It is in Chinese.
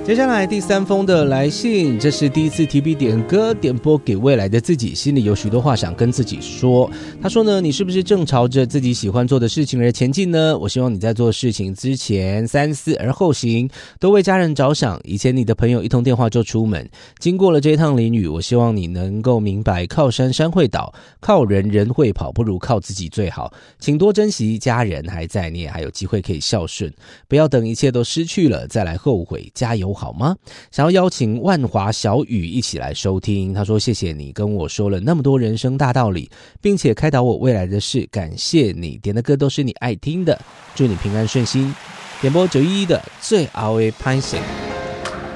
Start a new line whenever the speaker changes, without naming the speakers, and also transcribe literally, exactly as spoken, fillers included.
接下来第三封的来信，这是第一次提笔点歌点播给未来的自己，心里有许多话想跟自己说。他说呢，你是不是正朝着自己喜欢做的事情而前进呢？我希望你在做事情之前三思而后行，多为家人着想。以前你的朋友一通电话就出门，经过了这一趟淋雨，我希望你能够明白，靠山山会倒，靠人人会跑，不如靠自己最好。请多珍惜家人还在，你也还有机会可以孝顺，不要等一切都失去了再来后悔。加油好吗？想要邀请万华小雨一起来收听，他说谢谢你跟我说了那么多人生大道理，并且开导我未来的事，感谢你点的歌都是你爱听的，祝你平安顺心。点播九一一的最后的歹势。